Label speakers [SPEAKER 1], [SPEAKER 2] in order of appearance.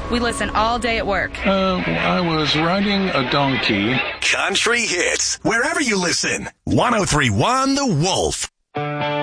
[SPEAKER 1] We listen all day at work.
[SPEAKER 2] I was riding a donkey.
[SPEAKER 3] Country hits, wherever you listen. 103.1 The Wolf.